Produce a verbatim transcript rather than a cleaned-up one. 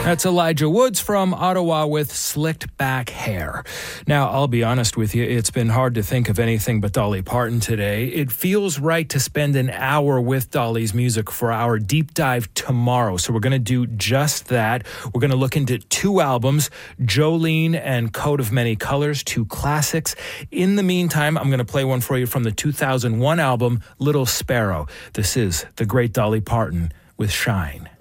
That's Elijah Woods from Ottawa with Slicked Back Hair. Now, I'll be honest with you, it's been hard to think of anything but Dolly Parton today. It feels right to spend an hour with Dolly's music for our deep dive tomorrow. So we're going to do just that. We're going to look into two albums, Jolene and Coat of Many Colors, two classics. In the meantime, I'm going to play one for you from the two thousand one album, Little Sparrow. This is the great Dolly Parton with Shine.